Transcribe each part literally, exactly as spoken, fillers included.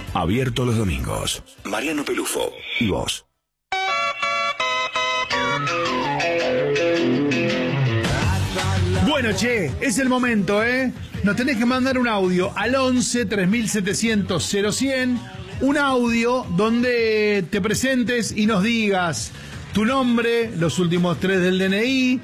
Abierto los domingos. Mariano Pelufo y vos. Bueno, che, es el momento, ¿eh? Nos tenés que mandar un audio al once tres mil setecientos cero cien. Un audio donde te presentes y nos digas tu nombre, los últimos tres del D N I,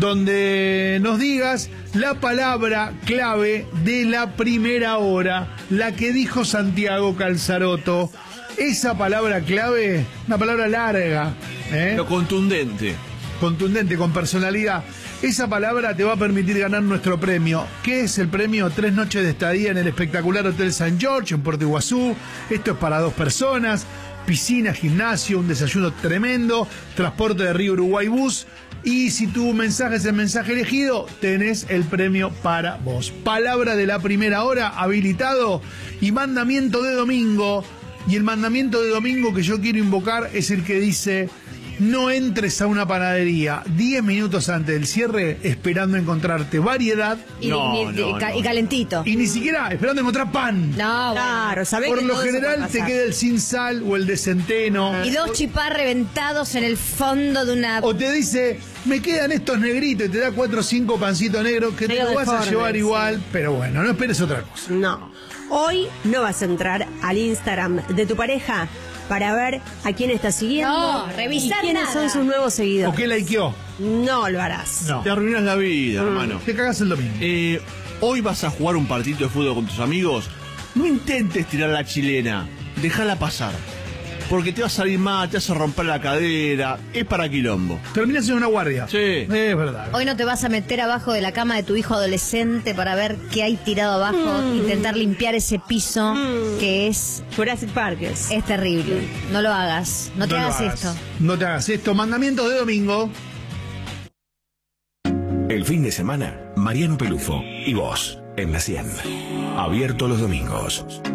donde nos digas la palabra clave de la primera hora, la que dijo Santiago Calzaroto. Esa palabra clave, una palabra larga, ¿eh? Pero contundente. Contundente, con personalidad. Esa palabra te va a permitir ganar nuestro premio. ¿Qué es el premio? Tres noches de estadía en el espectacular Hotel San George en Puerto Iguazú. Esto es para dos personas. Piscina, gimnasio, un desayuno tremendo, transporte de Río Uruguay Bus. Y si tu mensaje es el mensaje elegido, tenés el premio para vos. Palabra de la primera hora, habilitado, y mandamiento de domingo. Y el mandamiento de domingo que yo quiero invocar es el que dice: no entres a una panadería diez minutos antes del cierre esperando encontrarte variedad y, no, y, no, y, ca- no. y calentito. y ni siquiera esperando encontrar pan. No, Claro, sabés Por que lo todo eso general puede te pasar. queda el sin sal o el de centeno. y dos chipás reventados en el fondo de una... O te dice, me quedan estos negritos, y te da cuatro o cinco pancitos negros que te Medio lo vas a deformes, llevar sí. igual, pero bueno, no esperes otra cosa. No. Hoy no vas a entrar al Instagram de tu pareja para ver a quién está siguiendo. No, revisar y quiénes nada. son sus nuevos ¿O seguidores. qué likeó? No lo harás. No. Te arruinas la vida, hermano. Te cagas el domingo. Eh, hoy vas a jugar un partidito de fútbol con tus amigos. No intentes tirar la chilena. Déjala pasar. Porque te va a salir mal, te vas a romper la cadera. Es para quilombo. Terminas en una guardia. Sí. Es verdad. Hoy no te vas a meter abajo de la cama de tu hijo adolescente para ver qué hay tirado abajo, intentar limpiar ese piso que es, Jurassic Park es. es terrible. No lo hagas, no te lo hagas hagas. esto. No te hagas esto. Mandamientos de domingo. El fin de semana, Mariano Pelufo y vos en la cien. Abierto los domingos.